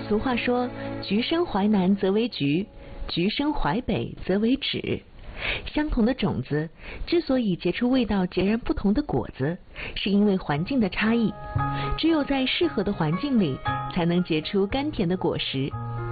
俗话说，橘生淮南则为橘，橘生淮北则为枳。相同的种子之所以结出味道截然不同的果子，是因为环境的差异。只有在适合的环境里，才能结出甘甜的果实。